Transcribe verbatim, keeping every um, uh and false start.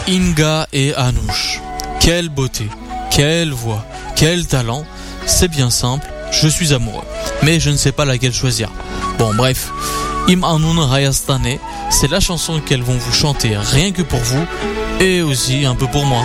Inga et Anoush. Quelle beauté, quelle voix, quel talent. C'est bien simple, je suis amoureux. Mais je ne sais pas laquelle choisir. Bon bref, Im Anun Rayastane, c'est la chanson qu'elles vont vous chanter rien que pour vous et aussi un peu pour moi.